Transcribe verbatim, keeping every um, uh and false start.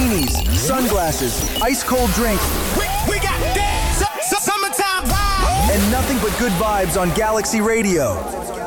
beanies, sunglasses, ice cold drink, We, we got that su- su- summertime vibe. and nothing but good vibes on Galaxy Radio.